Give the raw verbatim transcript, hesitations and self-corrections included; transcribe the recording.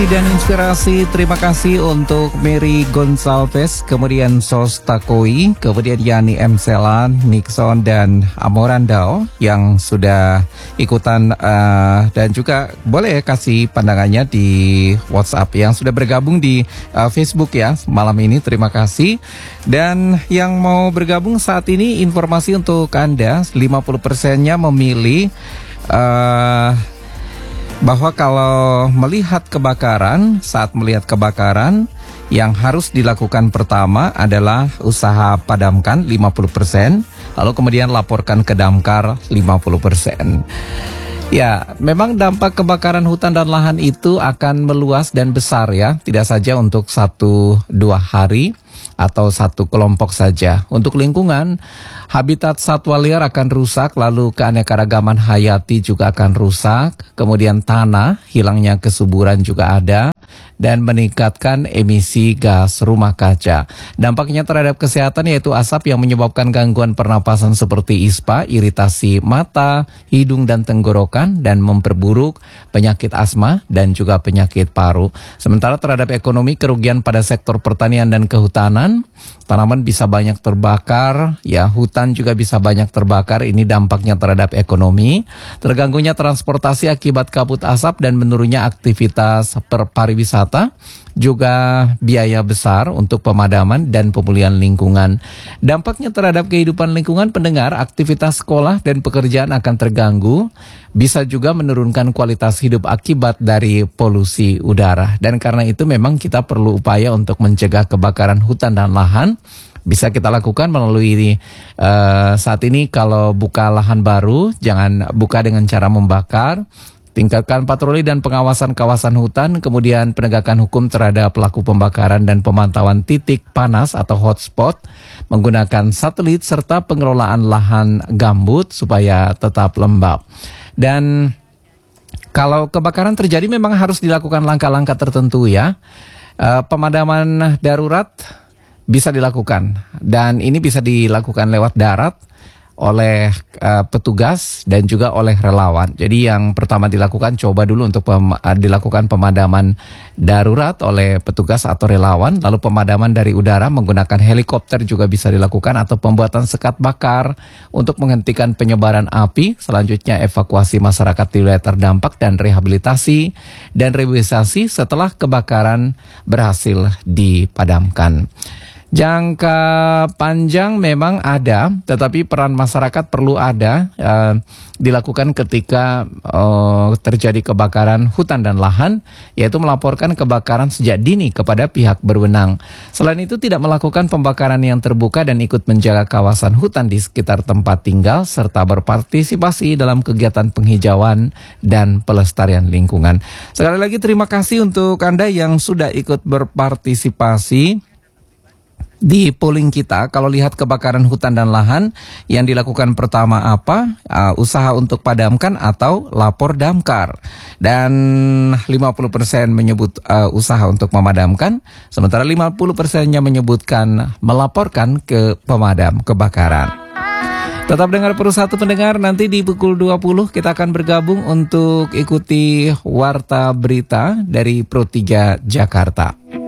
Motivasi dan inspirasi, terima kasih untuk Mary Gonçalves, kemudian Sos Takoi, kemudian Yani M. Selan, Nixon, dan Amorandao yang sudah ikutan uh, dan juga boleh kasih pandangannya di WhatsApp yang sudah bergabung di uh, Facebook ya malam ini, terima kasih. Dan yang mau bergabung saat ini, informasi untuk Anda, lima puluh persennya memilih uh, bahwa kalau melihat kebakaran, saat melihat kebakaran, yang harus dilakukan pertama adalah usaha padamkan lima puluh persen, lalu kemudian laporkan ke damkar lima puluh persen. Ya, memang dampak kebakaran hutan dan lahan itu akan meluas dan besar ya, tidak saja untuk satu dua hari atau satu kelompok saja. Untuk lingkungan, habitat satwa liar akan rusak, lalu keanekaragaman hayati juga akan rusak, kemudian tanah, hilangnya kesuburan juga ada, dan meningkatkan emisi gas rumah kaca. Dampaknya terhadap kesehatan yaitu asap yang menyebabkan gangguan pernapasan seperti ispa, iritasi mata, hidung dan tenggorokan, dan memperburuk penyakit asma dan juga penyakit paru. Sementara terhadap ekonomi, kerugian pada sektor pertanian dan kehutanan, tanaman bisa banyak terbakar, ya hutan juga bisa banyak terbakar. Ini dampaknya terhadap ekonomi. Terganggunya transportasi akibat kabut asap dan menurunnya aktivitas pariwisata, juga biaya besar untuk pemadaman dan pemulihan lingkungan. Dampaknya terhadap kehidupan lingkungan pendengar, aktivitas sekolah dan pekerjaan akan terganggu, bisa juga menurunkan kualitas hidup akibat dari polusi udara. Dan karena itu memang kita perlu upaya untuk mencegah kebakaran hutan dan lahan. Bisa kita lakukan melalui uh, saat ini kalau buka lahan baru, jangan buka dengan cara membakar. Tingkatkan patroli dan pengawasan kawasan hutan, kemudian penegakan hukum terhadap pelaku pembakaran dan pemantauan titik panas atau hotspot, menggunakan satelit serta pengelolaan lahan gambut supaya tetap lembab. Dan kalau kebakaran terjadi memang harus dilakukan langkah-langkah tertentu ya. E, pemadaman darurat bisa dilakukan, dan ini bisa dilakukan lewat darat oleh uh, petugas dan juga oleh relawan. Jadi yang pertama dilakukan, coba dulu untuk pem, uh, dilakukan pemadaman darurat oleh petugas atau relawan. Lalu pemadaman dari udara menggunakan helikopter juga bisa dilakukan, atau pembuatan sekat bakar untuk menghentikan penyebaran api. Selanjutnya evakuasi masyarakat di wilayah terdampak dan rehabilitasi dan rehabilitasi setelah kebakaran berhasil dipadamkan. Jangka panjang memang ada, tetapi peran masyarakat perlu ada uh, dilakukan ketika uh, terjadi kebakaran hutan dan lahan, yaitu melaporkan kebakaran sejak dini kepada pihak berwenang. Selain itu, tidak melakukan pembakaran yang terbuka dan ikut menjaga kawasan hutan di sekitar tempat tinggal, serta berpartisipasi dalam kegiatan penghijauan dan pelestarian lingkungan. Sekali lagi terima kasih untuk Anda yang sudah ikut berpartisipasi di polling kita. Kalau lihat kebakaran hutan dan lahan, yang dilakukan pertama apa? Uh, usaha untuk padamkan atau lapor damkar. Dan lima puluh persen menyebut uh, usaha untuk memadamkan, sementara lima puluh persennya menyebutkan melaporkan ke pemadam kebakaran. Tetap dengar Persatu Pendengar, nanti di pukul dua puluh kita akan bergabung untuk ikuti Warta Berita dari Pro tiga Jakarta.